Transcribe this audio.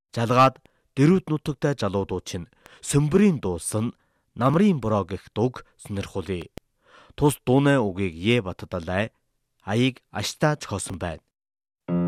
Жалгаад дэрүүд нутагтай залуудууд чинь сөмбөрийн дуусан намрын бороо гэх дуг сонирхуулъя. Тус дууны үгийг Е Батдалай аяыг аштаа зохиосон байна.